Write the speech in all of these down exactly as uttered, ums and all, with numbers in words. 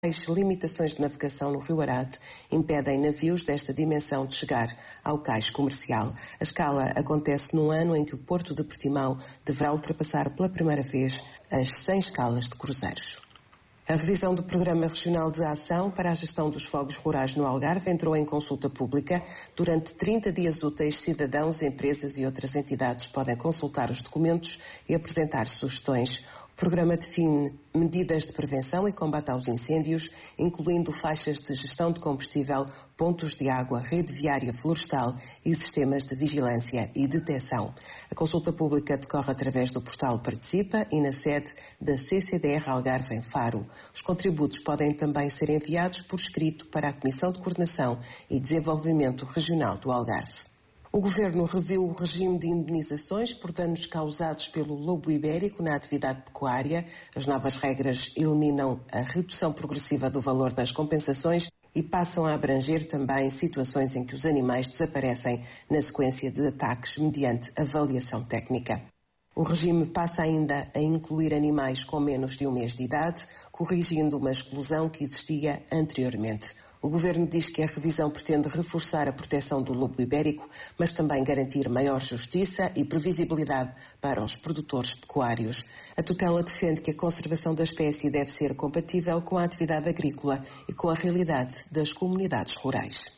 As limitações de navegação no Rio Arade impedem navios desta dimensão de chegar ao cais comercial. A escala acontece num ano em que o Porto de Portimão deverá ultrapassar pela primeira vez as cem escalas de cruzeiros. A revisão do Programa Regional de Ação para a Gestão dos Fogos Rurais no Algarve entrou em consulta pública. Durante trinta dias úteis, cidadãos, empresas e outras entidades podem consultar os documentos e apresentar sugestões. O programa define medidas de prevenção e combate aos incêndios, incluindo faixas de gestão de combustível, pontos de água, rede viária florestal e sistemas de vigilância e detecção. A consulta pública decorre através do portal Participa e na sede da C C D R Algarve em Faro. Os contributos podem também ser enviados por escrito para a Comissão de Coordenação e Desenvolvimento Regional do Algarve. O Governo reviu o regime de indemnizações por danos causados pelo lobo ibérico na atividade pecuária. As novas regras eliminam a redução progressiva do valor das compensações e passam a abranger também situações em que os animais desaparecem na sequência de ataques mediante avaliação técnica. O regime passa ainda a incluir animais com menos de um mês de idade, corrigindo uma exclusão que existia anteriormente. O Governo diz que a revisão pretende reforçar a proteção do lobo ibérico, mas também garantir maior justiça e previsibilidade para os produtores pecuários. A tutela defende que a conservação da espécie deve ser compatível com a atividade agrícola e com a realidade das comunidades rurais.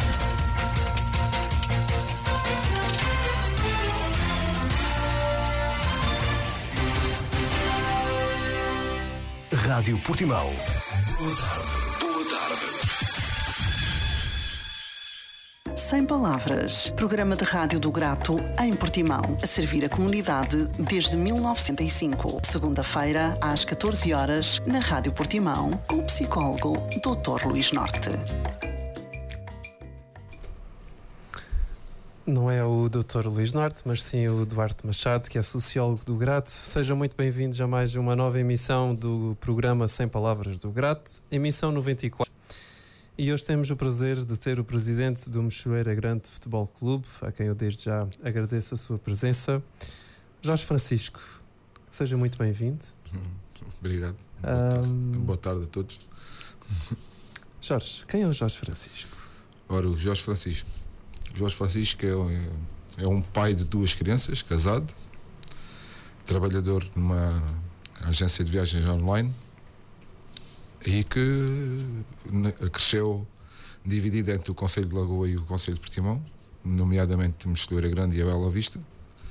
Rádio Portimão. Boa tarde. Sem Palavras, programa de rádio do Grato em Portimão, a servir a comunidade desde mil novecentos e cinco. Segunda-feira, às catorze horas, na Rádio Portimão, com o psicólogo doutor Luís Norte. Não é o doutor Luís Norte, mas sim o Duarte Machado, que é sociólogo do Grato. Sejam muito bem-vindos a mais uma nova emissão do programa Sem Palavras do Grato, emissão noventa e quatro. E hoje temos o prazer de ter o presidente do Mochoeira Grande Futebol Clube, a quem eu desde já agradeço a sua presença, Jorge Francisco. Seja muito bem-vindo. Obrigado. Boa, um... tarde. Boa tarde a todos. Jorge, quem é o Jorge Francisco? Ora, o Jorge Francisco. O Jorge Francisco é, é um pai de duas crianças, casado, trabalhador numa agência de viagens online, e que cresceu dividido entre o Concelho de Lagoa e o Concelho de Portimão, nomeadamente Mochoeira Grande e a Bela Vista,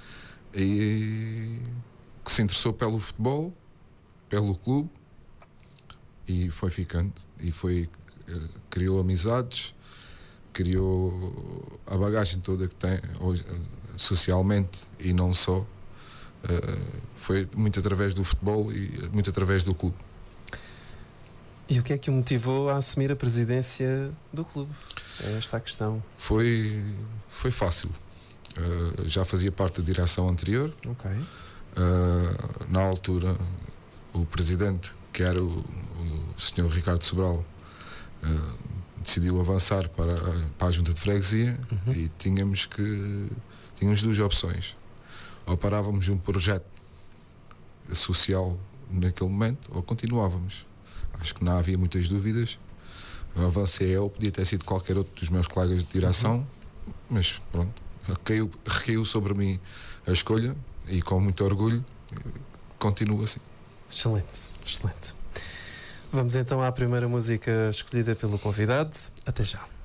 e que se interessou pelo futebol, pelo clube, e foi ficando, e foi, criou amizades, criou a bagagem toda que tem hoje, socialmente e não só, foi muito através do futebol e muito através do clube. E o que é que o motivou a assumir a presidência do clube? É esta a questão. Foi, foi fácil. Uh, já fazia parte da direção anterior. Ok. Uh, na altura, o presidente, que era o, o senhor Ricardo Sobral, uh, decidiu avançar para, para a junta de freguesia. Uhum. E tínhamos que tínhamos duas opções. Ou parávamos um projeto social naquele momento, ou continuávamos. Acho que não havia muitas dúvidas. Eu avancei eu, podia ter sido qualquer outro dos meus colegas de direção, uhum. Mas pronto, recaiu, recaiu sobre mim a escolha e com muito orgulho continuo assim. Excelente, excelente. Vamos então à primeira música escolhida pelo convidado. Até já.